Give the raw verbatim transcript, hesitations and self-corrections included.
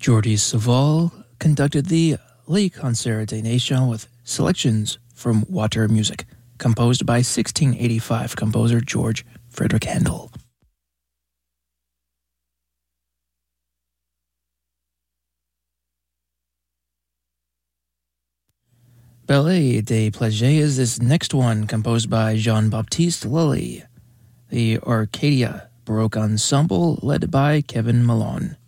Jordi Savall conducted the Les Concerts des Nations with selections from Water Music, composed by sixteen eighty-five composer George Frederick Handel. Ballet des Plages is this next one, composed by Jean-Baptiste Lully. The Arcadia Baroque Ensemble, led by Kevin Malone.